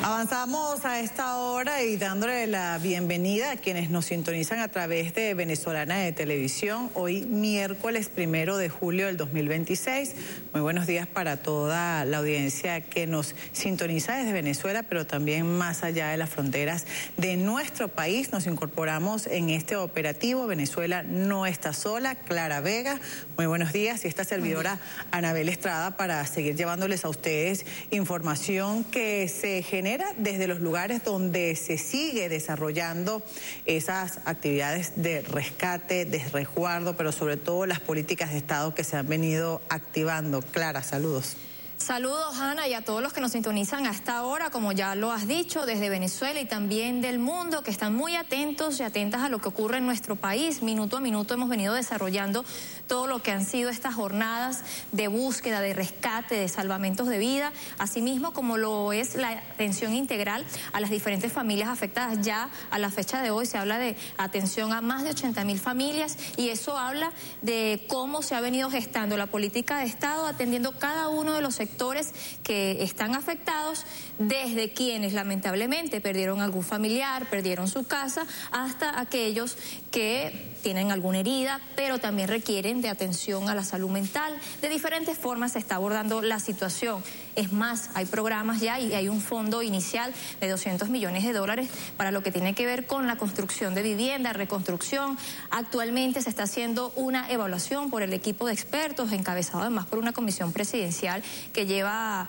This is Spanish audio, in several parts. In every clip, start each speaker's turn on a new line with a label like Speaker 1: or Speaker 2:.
Speaker 1: Avanzamos a esta hora y dándole la bienvenida a quienes nos sintonizan a través de Venezolana de Televisión, hoy miércoles 1 de julio del 2026. Muy buenos días para toda la audiencia que nos sintoniza desde Venezuela, pero también más allá de las fronteras de nuestro país. Nos incorporamos en este operativo Venezuela no está sola. Clara Vega, muy buenos días, y esta servidora Anabel Estrada para seguir llevándoles a ustedes información que se genera desde los lugares donde se sigue desarrollando esas actividades de rescate, de resguardo, pero sobre todo las políticas de Estado que se han venido activando. Clara, saludos.
Speaker 2: Saludos, Ana, y a todos los que nos sintonizan a esta hora, como ya lo has dicho, desde Venezuela y también del mundo, que están muy atentos y atentas a lo que ocurre en nuestro país. Minuto a minuto hemos venido desarrollando todo lo que han sido estas jornadas de búsqueda, de rescate, de salvamentos de vida, asimismo como lo es la atención integral a las diferentes familias afectadas. Ya a la fecha de hoy se habla de atención a más de 80.000 familias, y eso habla de cómo se ha venido gestando la política de Estado, atendiendo cada uno de los sectores que están afectados, desde quienes lamentablemente perdieron algún familiar, perdieron su casa, hasta aquellos que tienen alguna herida, pero también requieren de atención a la salud mental. De diferentes formas se está abordando la situación. Es más, hay programas ya y hay un fondo inicial de $200 millones para lo que tiene que ver con la construcción de vivienda, reconstrucción. Actualmente se está haciendo una evaluación por el equipo de expertos, encabezado además por una comisión presidencial que lleva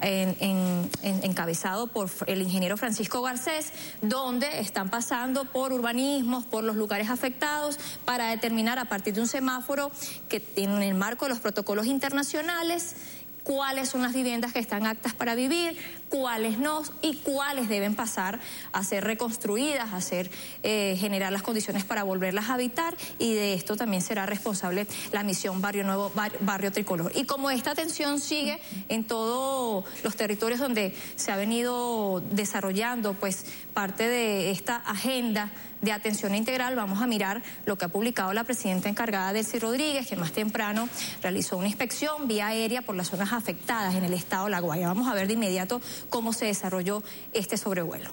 Speaker 2: encabezado por el ingeniero Francisco Garcés, donde están pasando por urbanismos, por los lugares afectados, para determinar a partir de un semáforo que en el marco de los protocolos internacionales cuáles son las viviendas que están aptas para vivir, cuáles no, y cuáles deben pasar a ser reconstruidas, a ser generar las condiciones para volverlas a habitar, y de esto también será responsable la misión Barrio Nuevo, Barrio Tricolor. Y como esta atención sigue en todos los territorios donde se ha venido desarrollando pues parte de esta agenda de atención integral, vamos a mirar lo que ha publicado la presidenta encargada, Delcy Rodríguez, que más temprano realizó una inspección vía aérea por las zonas afectadas en el estado La Guaira. Vamos a ver de inmediato cómo se desarrolló este sobrevuelo.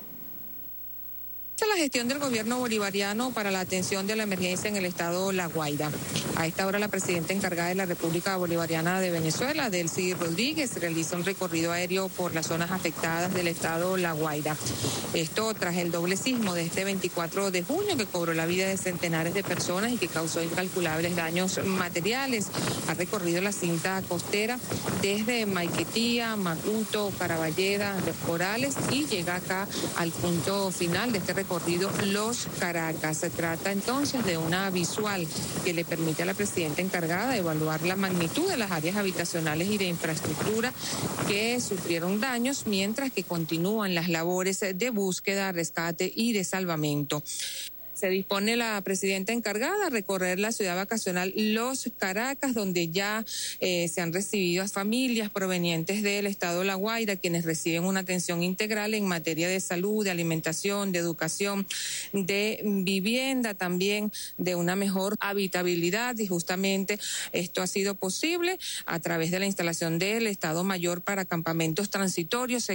Speaker 3: La gestión del gobierno bolivariano para la atención de la emergencia en el estado La Guaira. A esta hora la presidenta encargada de la República Bolivariana de Venezuela, Delcy Rodríguez, realiza un recorrido aéreo por las zonas afectadas del estado La Guaira. Esto tras el doble sismo de este 24 de junio que cobró la vida de centenares de personas y que causó incalculables daños materiales. Ha recorrido la cinta costera desde Maiquetía, Macuto, Caraballeda, Los Corales, y llega acá al punto final de este recorrido, Los Caracas. Se trata entonces de una visual que le permite a la presidenta encargada evaluar la magnitud de las áreas habitacionales y de infraestructura que sufrieron daños, mientras que continúan las labores de búsqueda, rescate y de salvamento. Se dispone la presidenta encargada a recorrer la ciudad vacacional Los Caracas, donde ya se han recibido a familias provenientes del estado La Guaira, quienes reciben una atención integral en materia de salud, de alimentación, de educación, de vivienda, también de una mejor habitabilidad, y justamente esto ha sido posible a través de la instalación del Estado Mayor para campamentos transitorios.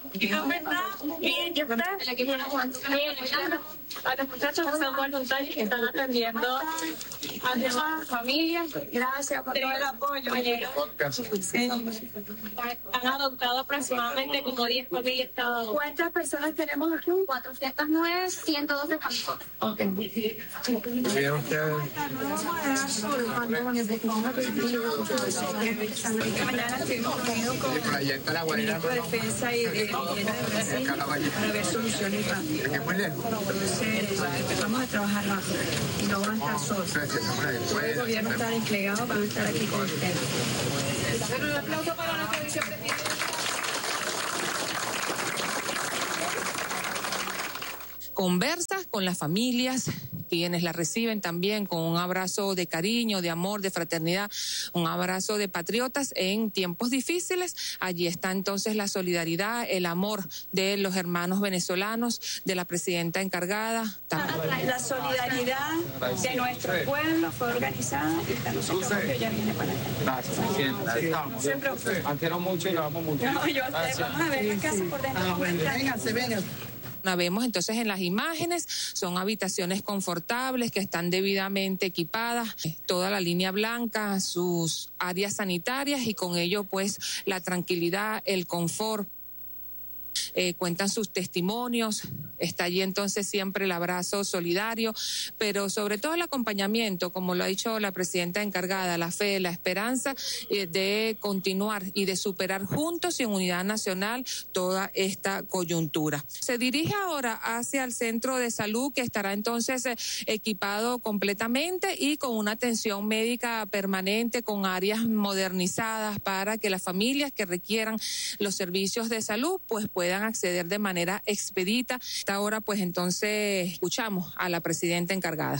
Speaker 4: A los muchachos que son voluntarios que están atendiendo a las familias. Gracias por todo el apoyo. Han adoptado aproximadamente como 10 familias cada uno. ¿Cuántas personas tenemos aquí? 409, 112 familias. Ok. Mañana estuvimos reunidos con el ministro de Defensa y de para ver soluciones rápidas. Vamos a trabajar rápido y no van a estar solos. Todo el gobierno está desplegado, van a estar aquí con ustedes. Un aplauso para nuestra vicepresidenta.
Speaker 3: Conversa con las familias quienes la reciben también con un abrazo de cariño, de amor, de fraternidad, un abrazo de patriotas en tiempos difíciles. Allí está entonces la solidaridad, el amor de los hermanos venezolanos, de la presidenta encargada.
Speaker 4: La solidaridad de nuestro pueblo fue organizada y está nosotros ya viene para acá.
Speaker 5: Gracias, siempre. Quiero mucho y lo amo mucho.
Speaker 4: No, yo vamos a ver la casa por dentro.
Speaker 3: Vénganse. Vemos entonces en las imágenes, son habitaciones confortables que están debidamente equipadas, toda la línea blanca, sus áreas sanitarias y con ello pues la tranquilidad, el confort. Cuentan sus testimonios, está allí entonces siempre el abrazo solidario, pero sobre todo el acompañamiento, como lo ha dicho la presidenta encargada, la fe, la esperanza de continuar y de superar juntos y en unidad nacional toda esta coyuntura. Se dirige ahora hacia el centro de salud que estará entonces equipado completamente y con una atención médica permanente, con áreas modernizadas para que las familias que requieran los servicios de salud pues puedan acceder de manera expedita. Hasta ahora pues entonces escuchamos a la presidenta encargada.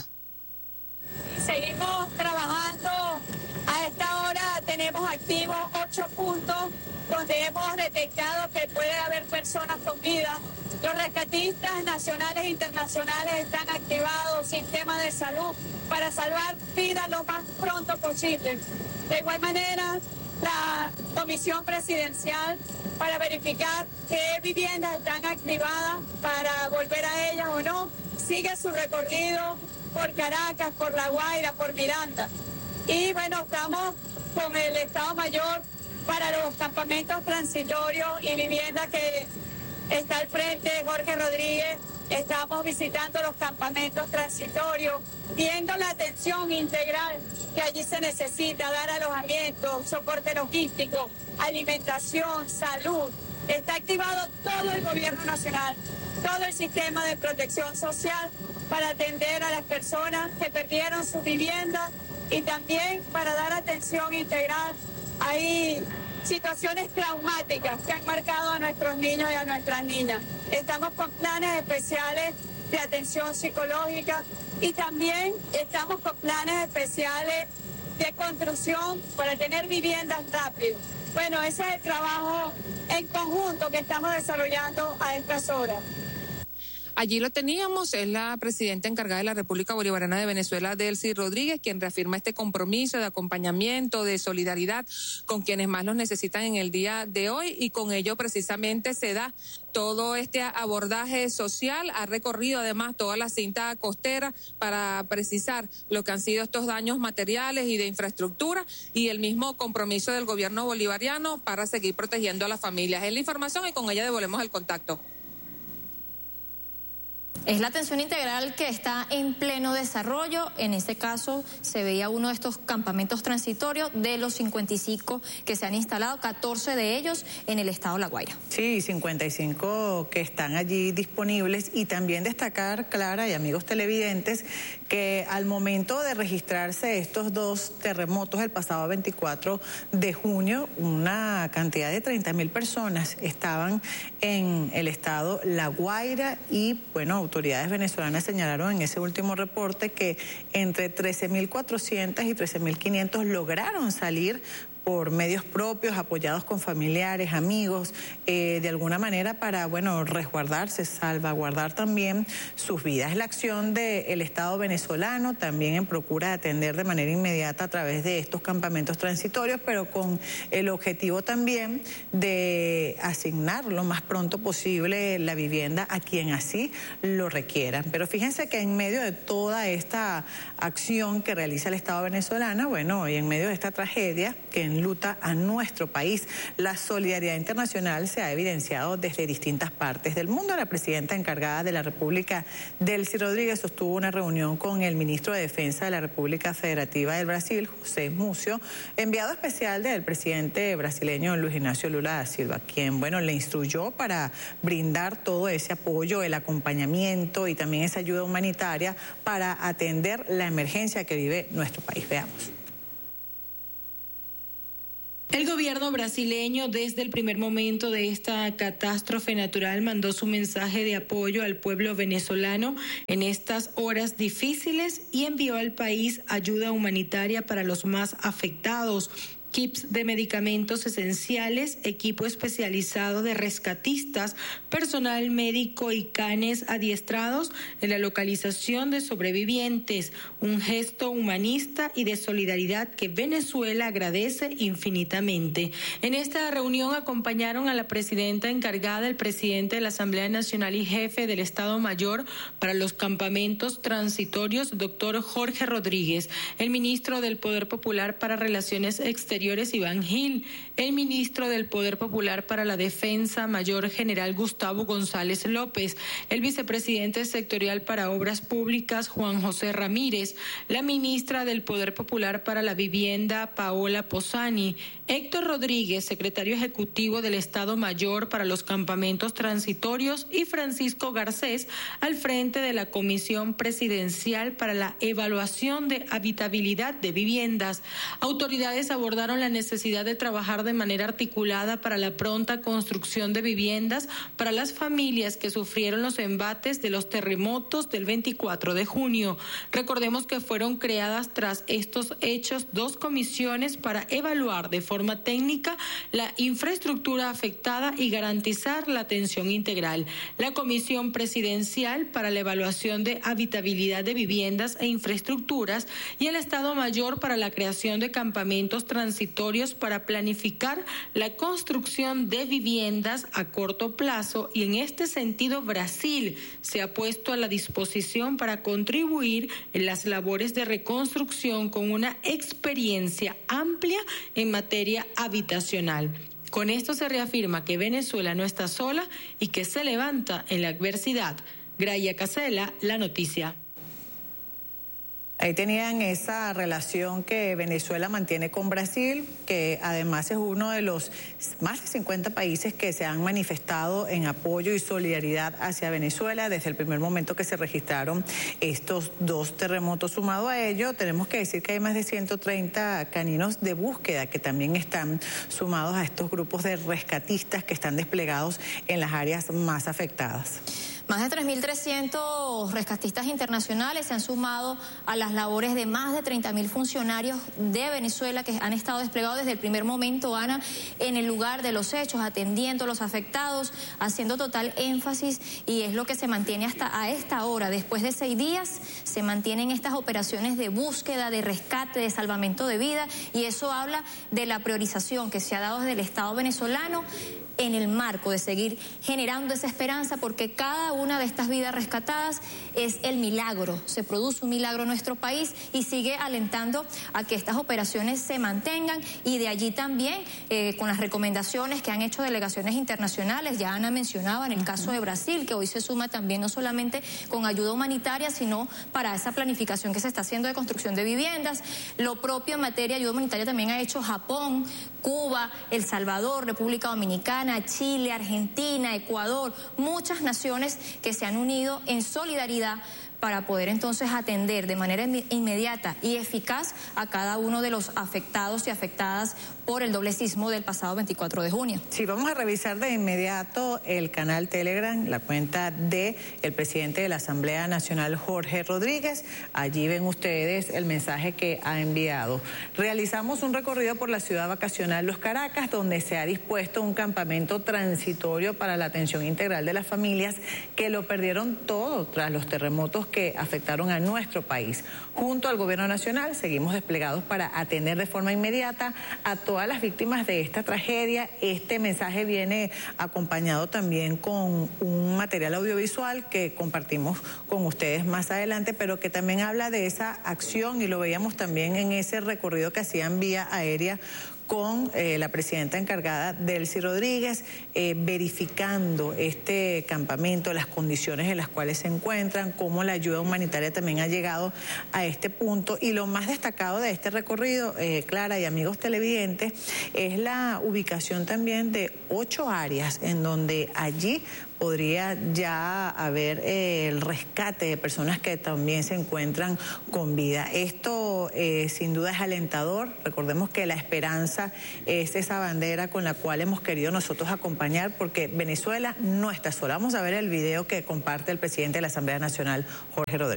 Speaker 4: Seguimos trabajando. A esta hora tenemos activos 8 puntos donde hemos detectado que puede haber personas con vida. Los rescatistas nacionales e internacionales están activados, sistemas de salud, para salvar vidas lo más pronto posible. De igual manera, la Comisión Presidencial para verificar qué viviendas están activadas para volver a ellas o no, sigue su recorrido por Caracas, por La Guaira, por Miranda. Y bueno, estamos con el Estado Mayor para los campamentos transitorios y viviendas que está al frente Jorge Rodríguez. Estamos visitando los campamentos transitorios, viendo la atención integral que allí se necesita, dar alojamiento, soporte logístico, alimentación, salud. Está activado todo el gobierno nacional, todo el sistema de protección social para atender a las personas que perdieron sus viviendas y también para dar atención integral. Hay situaciones traumáticas que han marcado a nuestros niños y a nuestras niñas. Estamos con planes especiales de atención psicológica y también estamos con planes especiales de construcción para tener viviendas rápido. Bueno, ese es el trabajo en conjunto que estamos desarrollando a estas horas.
Speaker 3: Allí lo teníamos, es la presidenta encargada de la República Bolivariana de Venezuela, Delcy Rodríguez, quien reafirma este compromiso de acompañamiento, de solidaridad con quienes más los necesitan en el día de hoy y con ello precisamente se da todo este abordaje social. Ha recorrido además toda la cinta costera para precisar lo que han sido estos daños materiales y de infraestructura y el mismo compromiso del gobierno bolivariano para seguir protegiendo a las familias. Es la información y con ella devolvemos el contacto.
Speaker 2: Es la atención integral que está en pleno desarrollo. En este caso se veía uno de estos campamentos transitorios de los 55 que se han instalado, 14 de ellos en el estado de La Guaira.
Speaker 1: Sí, 55 que están allí disponibles y también destacar, Clara y amigos televidentes, que al momento de registrarse estos dos terremotos el pasado 24 de junio, una cantidad de 30.000 personas estaban en el estado La Guaira y, bueno, autoridades venezolanas señalaron en ese último reporte que entre 13.400 y 13.500 lograron salir por medios propios, apoyados con familiares, amigos, de alguna manera para, bueno, resguardarse, salvaguardar también sus vidas. Es la acción del Estado venezolano, también en procura de atender de manera inmediata a través de estos campamentos transitorios, pero con el objetivo también de asignar lo más pronto posible la vivienda a quien así lo requieran. Pero fíjense que en medio de toda esta acción que realiza el Estado venezolano, bueno, y en medio de esta tragedia que enluta a nuestro país, la solidaridad internacional se ha evidenciado desde distintas partes del mundo. La presidenta encargada de la República, Delcy Rodríguez, sostuvo una reunión con el ministro de Defensa de la República Federativa del Brasil, José Múcio, enviado especial del presidente brasileño Luis Ignacio Lula da Silva, quien, bueno, le instruyó para brindar todo ese apoyo, el acompañamiento y también esa ayuda humanitaria para atender la emergencia que vive nuestro país. Veamos.
Speaker 6: El gobierno brasileño, desde el primer momento de esta catástrofe natural, mandó su mensaje de apoyo al pueblo venezolano en estas horas difíciles y envió al país ayuda humanitaria para los más afectados. Kits de medicamentos esenciales, equipo especializado de rescatistas, personal médico y canes adiestrados en la localización de sobrevivientes, un gesto humanista y de solidaridad que Venezuela agradece infinitamente. En esta reunión acompañaron a la presidenta encargada, el presidente de la Asamblea Nacional y jefe del Estado Mayor para los campamentos transitorios, doctor Jorge Rodríguez, el ministro del Poder Popular para Relaciones Exteriores, Iván Gil, el ministro del Poder Popular para la Defensa, Mayor General Gustavo González López, el vicepresidente sectorial para Obras Públicas, Juan José Ramírez, la ministra del Poder Popular para la Vivienda, Paola Posani, Héctor Rodríguez, secretario ejecutivo del Estado Mayor para los campamentos transitorios, y Francisco Garcés, al frente de la Comisión Presidencial para la Evaluación de Habitabilidad de Viviendas. Autoridades abordaron la necesidad de trabajar de manera articulada para la pronta construcción de viviendas para las familias que sufrieron los embates de los terremotos del 24 de junio. Recordemos que fueron creadas tras estos hechos 2 comisiones para evaluar de forma técnica la infraestructura afectada y garantizar la atención integral. La Comisión Presidencial para la Evaluación de Habitabilidad de Viviendas e Infraestructuras y el Estado Mayor para la creación de campamentos transitorios para planificar la construcción de viviendas a corto plazo, y en este sentido Brasil se ha puesto a la disposición para contribuir en las labores de reconstrucción con una experiencia amplia en materia habitacional. Con esto se reafirma que Venezuela no está sola y que se levanta en la adversidad. Gracia Casella, La Noticia.
Speaker 1: Ahí tenían esa relación que Venezuela mantiene con Brasil, que además es uno de los más de 50 países que se han manifestado en apoyo y solidaridad hacia Venezuela desde el primer momento que se registraron estos 2 terremotos. Sumado a ello, tenemos que decir que hay más de 130 caninos de búsqueda que también están sumados a estos grupos de rescatistas que están desplegados en las áreas más afectadas.
Speaker 2: Más de 3.300 rescatistas internacionales se han sumado a las labores de más de 30.000 funcionarios de Venezuela que han estado desplegados desde el primer momento, Ana, en el lugar de los hechos, atendiendo a los afectados, haciendo total énfasis, y es lo que se mantiene hasta a esta hora. Después de 6 días se mantienen estas operaciones de búsqueda, de rescate, de salvamento de vida, y eso habla de la priorización que se ha dado desde el Estado venezolano en el marco de seguir generando esa esperanza, porque cada una de estas vidas rescatadas es el milagro, se produce un milagro en nuestro país, y sigue alentando a que estas operaciones se mantengan, y de allí también con las recomendaciones que han hecho delegaciones internacionales. Ya Ana mencionaba en el caso de Brasil, que hoy se suma también no solamente con ayuda humanitaria, sino para esa planificación que se está haciendo de construcción de viviendas. Lo propio en materia de ayuda humanitaria también ha hecho Japón, Cuba, El Salvador, República Dominicana, Chile, Argentina, Ecuador, muchas naciones que se han unido en solidaridad para poder entonces atender de manera inmediata y eficaz a cada uno de los afectados y afectadas por el doble sismo del pasado 24 de junio.
Speaker 1: Sí, vamos a revisar de inmediato el canal Telegram, la cuenta de el presidente de la Asamblea Nacional, Jorge Rodríguez. Allí ven ustedes el mensaje que ha enviado. Realizamos un recorrido por la ciudad vacacional Los Caracas, donde se ha dispuesto un campamento transitorio para la atención integral de las familias que lo perdieron todo tras los terremotos que afectaron a nuestro país. Junto al Gobierno Nacional seguimos desplegados para atender de forma inmediata a todas las víctimas de esta tragedia. Este mensaje viene acompañado también con un material audiovisual que compartimos con ustedes más adelante, pero que también habla de esa acción, y lo veíamos también en ese recorrido que hacían vía aérea con la presidenta encargada, Delcy Rodríguez, verificando este campamento, las condiciones en las cuales se encuentran, cómo la ayuda humanitaria también ha llegado a este punto. Y lo más destacado de este recorrido, Clara y amigos televidentes, es la ubicación también de 8 áreas en donde allí podría ya haber el rescate de personas que también se encuentran con vida. Esto sin duda es alentador. Recordemos que la esperanza es esa bandera con la cual hemos querido nosotros acompañar, porque Venezuela no está sola. Vamos a ver el video que comparte el presidente de la Asamblea Nacional, Jorge Rodríguez.